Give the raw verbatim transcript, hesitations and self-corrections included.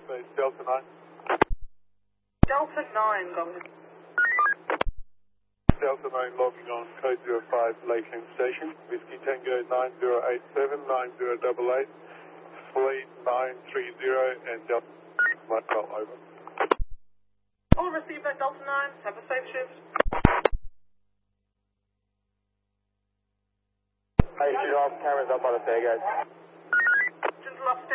airspace, Delta nine. Delta nine, go ahead. Delta nine logging on code zero five Lakeland Station, Whiskey Tango nine zero eight seven nine zero eight eight, fleet nine three zero and Delta Micro over. All receive that Delta nine, have a safe shift. Hey, shoot off, cameras up on the fair, guys. Gentle upstairs.